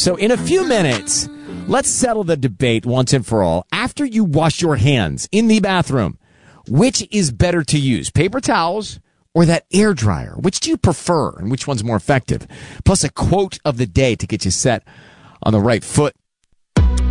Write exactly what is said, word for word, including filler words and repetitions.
So in a few minutes, let's settle the debate once and for all. After you wash your hands in the bathroom, which is better to use, paper towels or that air dryer? Which do you prefer and which one's more effective? Plus a quote of the day to get you set on the right foot.